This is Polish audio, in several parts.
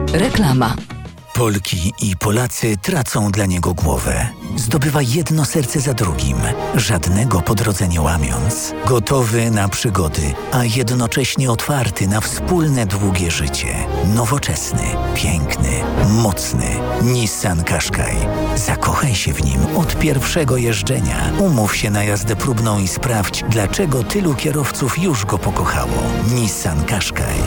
Reklama. Polki i Polacy tracą dla niego głowę. Zdobywa jedno serce za drugim, żadnego po drodze nie łamiąc. Gotowy na przygody, a jednocześnie otwarty na wspólne długie życie. Nowoczesny, piękny, mocny. Nissan Qashqai. Zakochaj się w nim od pierwszego jeżdżenia. Umów się na jazdę próbną i sprawdź, dlaczego tylu kierowców już go pokochało. Nissan Qashqai.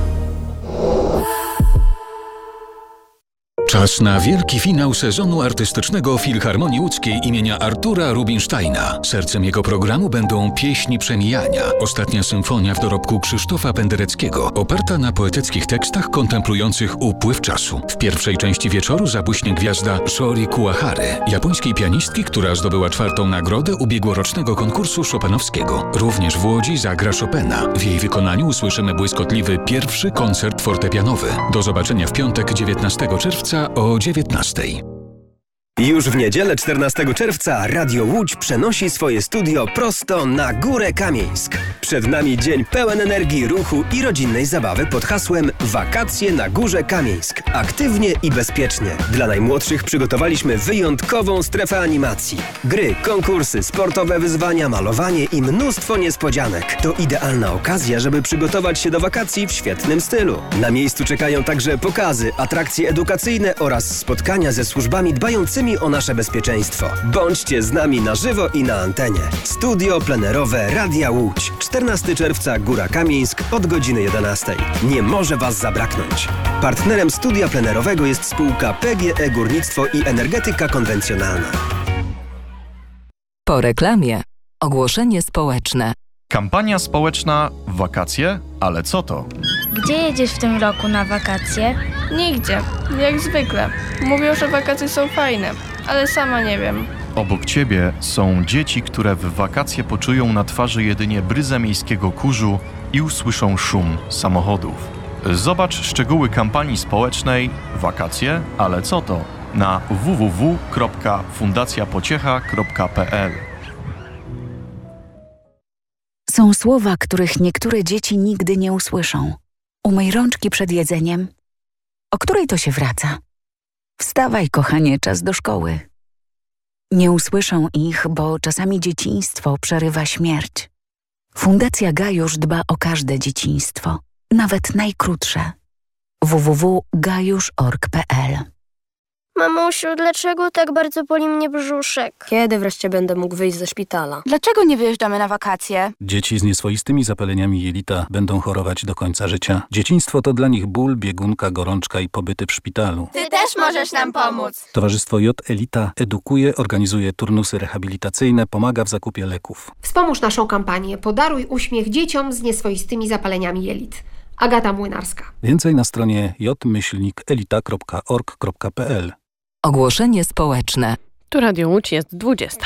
Czas na wielki finał sezonu artystycznego Filharmonii Łódzkiej imienia Artura Rubinsteina. Sercem jego programu będą pieśni przemijania. Ostatnia symfonia w dorobku Krzysztofa Pendereckiego, oparta na poetyckich tekstach kontemplujących upływ czasu. W pierwszej części wieczoru zabłyśnie gwiazda Shori Kuwahary, japońskiej pianistki, która zdobyła 4. nagrodę ubiegłorocznego konkursu chopinowskiego. Również w Łodzi zagra Chopina. W jej wykonaniu usłyszymy błyskotliwy pierwszy koncert fortepianowy. Do zobaczenia w piątek 19 czerwca o 19. Już w niedzielę 14 czerwca Radio Łódź przenosi swoje studio prosto na Górę Kamieńsk. Przed nami dzień pełen energii, ruchu i rodzinnej zabawy pod hasłem Wakacje na Górze Kamieńsk. Aktywnie i bezpiecznie. Dla najmłodszych przygotowaliśmy wyjątkową strefę animacji. Gry, konkursy, sportowe wyzwania, malowanie i mnóstwo niespodzianek. To idealna okazja, żeby przygotować się do wakacji w świetnym stylu. Na miejscu czekają także pokazy, atrakcje edukacyjne oraz spotkania ze służbami dbającymi o nasze bezpieczeństwo. Bądźcie z nami na żywo i na antenie. Studio plenerowe Radia Łódź. 14 czerwca Góra Kamieńsk od godziny 11. Nie może Was zabraknąć. Partnerem studia plenerowego jest spółka PGE Górnictwo i Energetyka Konwencjonalna. Po reklamie ogłoszenie społeczne. Kampania społeczna Wakacje? Ale co to? Gdzie jedziesz w tym roku na wakacje? Nigdzie, jak zwykle. Mówią, że wakacje są fajne, ale sama nie wiem. Obok ciebie są dzieci, które w wakacje poczują na twarzy jedynie bryzę miejskiego kurzu i usłyszą szum samochodów. Zobacz szczegóły kampanii społecznej Wakacje? Ale co to? Na www.fundacjapociecha.pl. Są słowa, których niektóre dzieci nigdy nie usłyszą. Umyj rączki przed jedzeniem. O której to się wraca? Wstawaj, kochanie, czas do szkoły. Nie usłyszą ich, bo czasami dzieciństwo przerywa śmierć. Fundacja Gajusz dba o każde dzieciństwo, nawet najkrótsze. www.gajusz.org.pl. Mamusiu, dlaczego tak bardzo boli mnie brzuszek? Kiedy wreszcie będę mógł wyjść ze szpitala? Dlaczego nie wyjeżdżamy na wakacje? Dzieci z nieswoistymi zapaleniami jelita będą chorować do końca życia. Dzieciństwo to dla nich ból, biegunka, gorączka i pobyty w szpitalu. Ty też możesz nam pomóc! Towarzystwo J Elita edukuje, organizuje turnusy rehabilitacyjne, pomaga w zakupie leków. Wspomóż naszą kampanię Podaruj uśmiech dzieciom z nieswoistymi zapaleniami jelit. Agata Młynarska. Więcej na stronie j-elita.org.pl. Ogłoszenie społeczne. Tu Radio Łódź jest 20.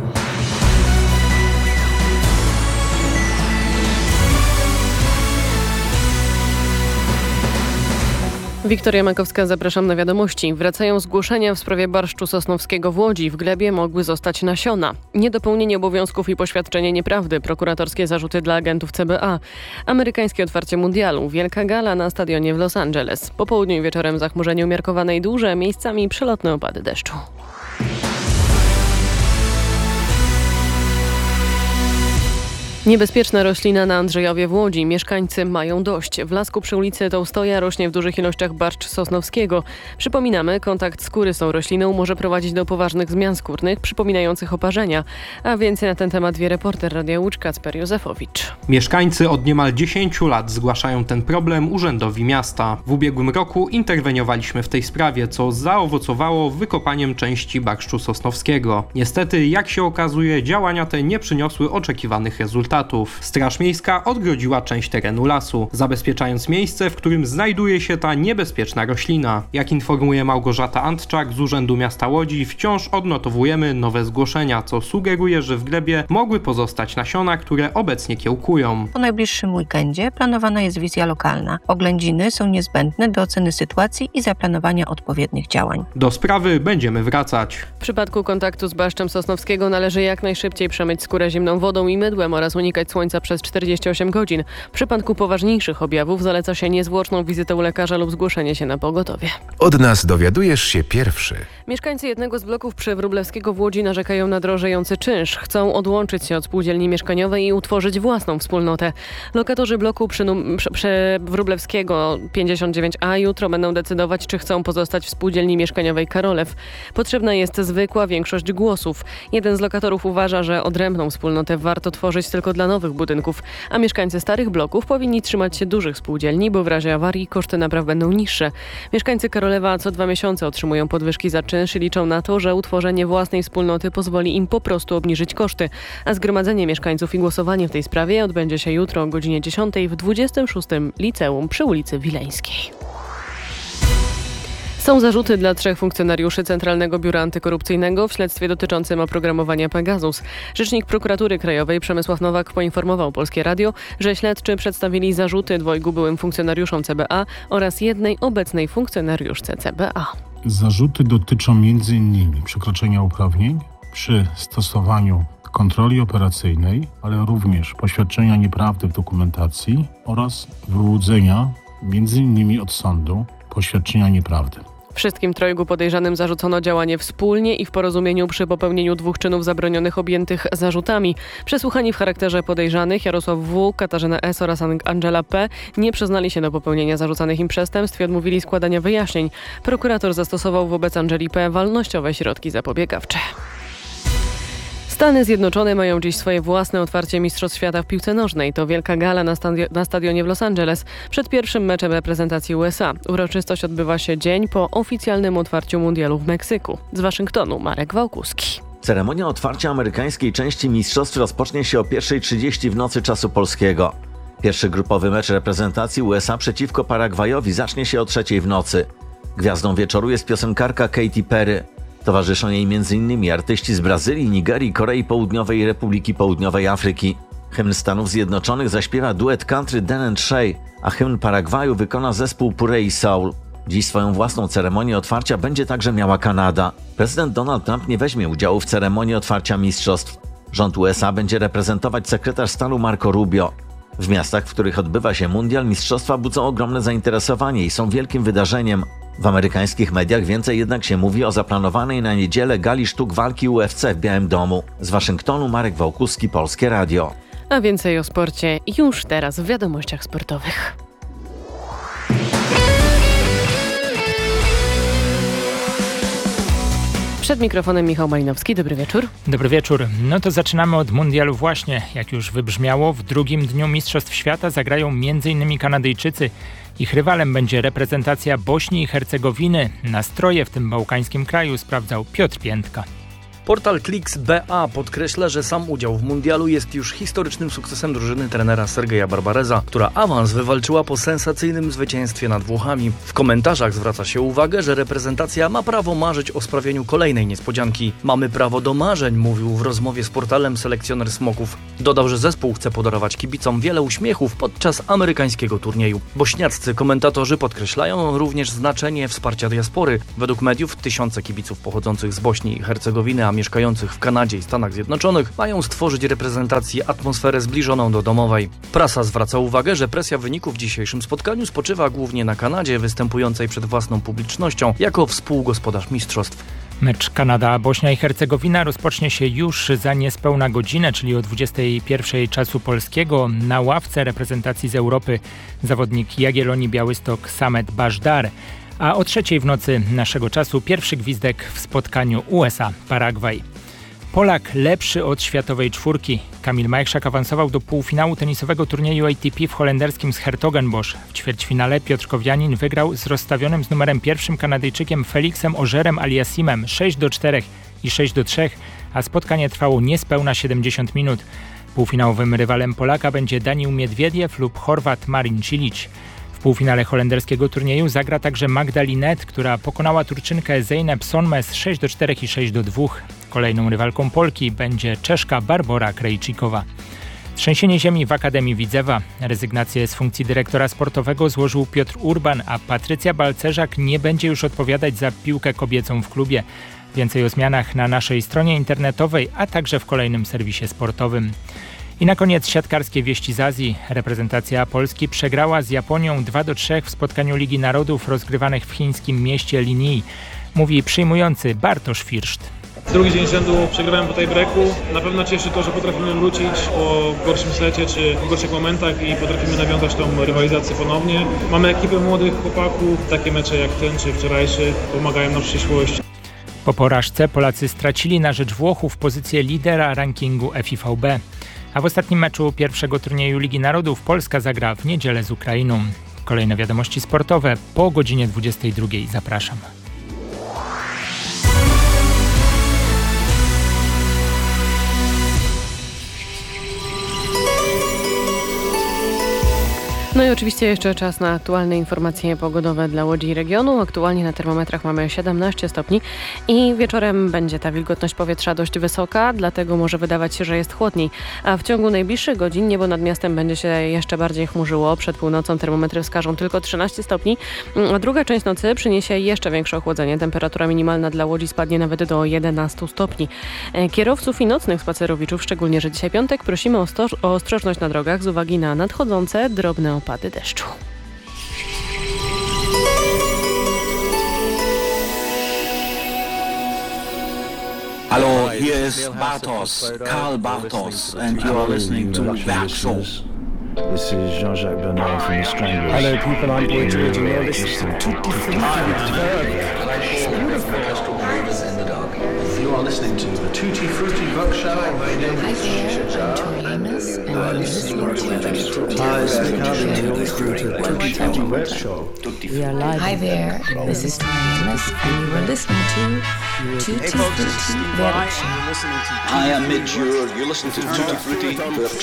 Wiktoria Makowska, zapraszam na wiadomości. Wracają zgłoszenia w sprawie barszczu sosnowskiego w Łodzi. W glebie mogły zostać nasiona. Niedopełnienie obowiązków i poświadczenie nieprawdy. Prokuratorskie zarzuty dla agentów CBA. Amerykańskie otwarcie mundialu. Wielka gala na stadionie w Los Angeles. Po południu i wieczorem zachmurzenie umiarkowane i duże, miejscami przelotne opady deszczu. Niebezpieczna roślina na Andrzejowie w Łodzi. Mieszkańcy mają dość. W lasku przy ulicy Tołstoja rośnie w dużych ilościach barszcz sosnowskiego. Przypominamy, kontakt skóry z tą rośliną może prowadzić do poważnych zmian skórnych przypominających oparzenia. A więcej na ten temat wie reporter Radia Łódź Kacper Józefowicz. Mieszkańcy od niemal 10 lat zgłaszają ten problem urzędowi miasta. W ubiegłym roku interweniowaliśmy w tej sprawie, co zaowocowało wykopaniem części barszczu sosnowskiego. Niestety, jak się okazuje, działania te nie przyniosły oczekiwanych rezultatów. Straż Miejska odgrodziła część terenu lasu, zabezpieczając miejsce, w którym znajduje się ta niebezpieczna roślina. Jak informuje Małgorzata Antczak z Urzędu Miasta Łodzi, wciąż odnotowujemy nowe zgłoszenia, co sugeruje, że w glebie mogły pozostać nasiona, które obecnie kiełkują. Po najbliższym weekendzie planowana jest wizja lokalna. Oględziny są niezbędne do oceny sytuacji i zaplanowania odpowiednich działań. Do sprawy będziemy wracać. W przypadku kontaktu z barszczem sosnowskiego należy jak najszybciej przemyć skórę zimną wodą i mydłem oraz unikać słońca przez 48 godzin. W przypadku poważniejszych objawów zaleca się niezwłoczną wizytę u lekarza lub zgłoszenie się na pogotowie. Od nas dowiadujesz się pierwszy. Mieszkańcy jednego z bloków przy Wróblewskiego w Łodzi narzekają na drożejący czynsz. Chcą odłączyć się od spółdzielni mieszkaniowej i utworzyć własną wspólnotę. Lokatorzy bloku przy Wróblewskiego 59A jutro będą decydować, czy chcą pozostać w spółdzielni mieszkaniowej Karolew. Potrzebna jest zwykła większość głosów. Jeden z lokatorów uważa, że odrębną wspólnotę warto tworzyć tylko dla nowych budynków, a mieszkańcy starych bloków powinni trzymać się dużych spółdzielni, bo w razie awarii koszty napraw będą niższe. Mieszkańcy Karolewa co 2 miesiące otrzymują podwyżki za czynsz i liczą na to, że utworzenie własnej wspólnoty pozwoli im po prostu obniżyć koszty, a zgromadzenie mieszkańców i głosowanie w tej sprawie odbędzie się jutro o godzinie 10 w 26. Liceum przy ulicy Wileńskiej. Są zarzuty dla 3 funkcjonariuszy Centralnego Biura Antykorupcyjnego w śledztwie dotyczącym oprogramowania Pegasus. Rzecznik Prokuratury Krajowej Przemysław Nowak poinformował Polskie Radio, że śledczy przedstawili zarzuty 2 byłym funkcjonariuszom CBA oraz 1 obecnej funkcjonariuszce CBA. Zarzuty dotyczą m.in. przekroczenia uprawnień przy stosowaniu kontroli operacyjnej, ale również poświadczenia nieprawdy w dokumentacji oraz wyłudzenia m.in. od sądu poświadczenia nieprawdy. Wszystkim 3 podejrzanym zarzucono działanie wspólnie i w porozumieniu przy popełnieniu 2 czynów zabronionych objętych zarzutami. Przesłuchani w charakterze podejrzanych Jarosław W., Katarzyna S. oraz Angela P. nie przyznali się do popełnienia zarzucanych im przestępstw i odmówili składania wyjaśnień. Prokurator zastosował wobec Angeli P. wolnościowe środki zapobiegawcze. Stany Zjednoczone mają dziś swoje własne otwarcie Mistrzostw Świata w piłce nożnej. To wielka gala na stadionie w Los Angeles przed pierwszym meczem reprezentacji USA. Uroczystość odbywa się dzień po oficjalnym otwarciu mundialu w Meksyku. Z Waszyngtonu Marek Wałkuski. Ceremonia otwarcia amerykańskiej części mistrzostw rozpocznie się o 1:30 w nocy czasu polskiego. Pierwszy grupowy mecz reprezentacji USA przeciwko Paragwajowi zacznie się o 3:00 w nocy. Gwiazdą wieczoru jest piosenkarka Katy Perry. Towarzyszą jej m.in. artyści z Brazylii, Nigerii, Korei Południowej i Republiki Południowej Afryki. Hymn Stanów Zjednoczonych zaśpiewa duet country Dan & Shay, a hymn Paragwaju wykona zespół Purei Soul. Dziś swoją własną ceremonię otwarcia będzie także miała Kanada. Prezydent Donald Trump nie weźmie udziału w ceremonii otwarcia mistrzostw. Rząd USA będzie reprezentować sekretarz stanu Marco Rubio. W miastach, w których odbywa się mundial, mistrzostwa budzą ogromne zainteresowanie i są wielkim wydarzeniem. W amerykańskich mediach więcej jednak się mówi o zaplanowanej na niedzielę gali sztuk walki UFC w Białym Domu. Z Waszyngtonu Marek Wałkuski, Polskie Radio. A więcej o sporcie już teraz w wiadomościach sportowych. Przed mikrofonem Michał Malinowski. Dobry wieczór. Dobry wieczór. No to zaczynamy od mundialu właśnie. Jak już wybrzmiało, w drugim dniu Mistrzostw Świata zagrają m.in. Kanadyjczycy. Ich rywalem będzie reprezentacja Bośni i Hercegowiny. Nastroje w tym bałkańskim kraju sprawdzał Piotr Piętka. Portal Clix.ba podkreśla, że sam udział w mundialu jest już historycznym sukcesem drużyny trenera Sergeja Barbareza, która awans wywalczyła po sensacyjnym zwycięstwie nad Włochami. W komentarzach zwraca się uwagę, że reprezentacja ma prawo marzyć o sprawieniu kolejnej niespodzianki. Mamy prawo do marzeń, mówił w rozmowie z portalem selekcjoner Smoków. Dodał, że zespół chce podarować kibicom wiele uśmiechów podczas amerykańskiego turnieju. Bośniaccy komentatorzy podkreślają również znaczenie wsparcia diaspory. Według mediów tysiące kibiców pochodzących z Bośni i Hercegowiny, a mieszkających w Kanadzie i Stanach Zjednoczonych mają stworzyć reprezentacji atmosferę zbliżoną do domowej. Prasa zwraca uwagę, że presja wyników w dzisiejszym spotkaniu spoczywa głównie na Kanadzie, występującej przed własną publicznością jako współgospodarz mistrzostw. Mecz Kanada-Bośnia i Hercegowina rozpocznie się już za niespełna godzinę, czyli o 21 czasu polskiego. Na ławce reprezentacji z Europy zawodnik Jagiellonii Białystok Samet Bajdar. A o 3:00 w nocy naszego czasu pierwszy gwizdek w spotkaniu USA-Paragwaj. Polak lepszy od światowej czwórki. Kamil Majchrzak awansował do półfinału tenisowego turnieju ATP w holenderskim Hertogenbosch. W ćwierćfinale Piotr Kowjanin wygrał z rozstawionym z numerem 1 Kanadyjczykiem Felixem Augerem-Aliassimem 6-4 i 6-3, a spotkanie trwało niespełna 70 minut. Półfinałowym rywalem Polaka będzie Daniil Miedwiediew lub Chorwat Marin Cilic. W półfinale holenderskiego turnieju zagra także Magda Linette, która pokonała Turczynkę Zeynep Sonmez 6-4 i 6-2. Kolejną rywalką Polki będzie Czeszka Barbora Krejcikowa. Trzęsienie ziemi w Akademii Widzewa. Rezygnację z funkcji dyrektora sportowego złożył Piotr Urban, a Patrycja Balcerzak nie będzie już odpowiadać za piłkę kobiecą w klubie. Więcej o zmianach na naszej stronie internetowej, a także w kolejnym serwisie sportowym. I na koniec siatkarskie wieści z Azji. Reprezentacja Polski przegrała z Japonią 2-3 w spotkaniu Ligi Narodów rozgrywanych w chińskim mieście Linyi. Mówi przyjmujący Bartosz Firszt. Drugi dzień z rzędu przegrywałem po breaku. Na pewno cieszy to, że potrafimy wrócić po gorszym secie czy w gorszych momentach i potrafimy nawiązać tą rywalizację ponownie. Mamy ekipę młodych chłopaków, takie mecze jak ten czy wczorajszy pomagają nam w przyszłości. Po porażce Polacy stracili na rzecz Włochów pozycję lidera rankingu FIVB. A w ostatnim meczu pierwszego turnieju Ligi Narodów Polska zagra w niedzielę z Ukrainą. Kolejne wiadomości sportowe po godzinie 22. Zapraszam. No i oczywiście jeszcze czas na aktualne informacje pogodowe dla Łodzi i regionu. Aktualnie na termometrach mamy 17 stopni i wieczorem będzie ta wilgotność powietrza dość wysoka, dlatego może wydawać się, że jest chłodniej. A w ciągu najbliższych godzin niebo nad miastem będzie się jeszcze bardziej chmurzyło. Przed północą termometry wskażą tylko 13 stopni, a druga część nocy przyniesie jeszcze większe ochłodzenie. Temperatura minimalna dla Łodzi spadnie nawet do 11 stopni. Kierowców i nocnych spacerowiczów, szczególnie że dzisiaj piątek, prosimy o ostrożność na drogach z uwagi na nadchodzące drobne opady deszczu. Hallo, hier ist Bartos, Karl Bartos, and you are listening to That Show. This is Jean-Jacques Bernard from The Stranglers. Hello people, I'm Boyd George and you're listening to You are listening to the Tutti Frutti Rock Show. My name is Amos, and you're listening to Tutti Frutti Web Show. We are live. Hi there, this is Amos, and you are listening to Tutti Frutti Web Show. I am Midge. You're listening to Tutti Frutti